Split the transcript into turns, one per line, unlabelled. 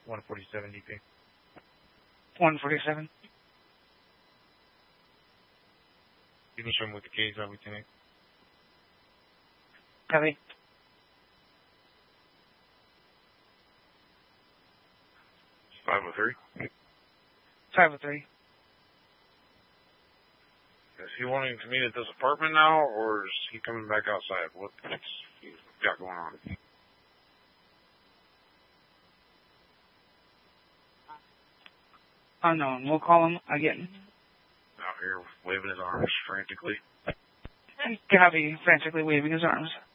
147 DP.
147.
You can show him with the keys, Lieutenant.
Copy.
503.
503.
Is he wanting to meet at this apartment now, or is he coming back outside? What's he got going on?
Unknown. We'll call him again.
Out here waving his arms frantically.
Copy. Frantically waving his arms.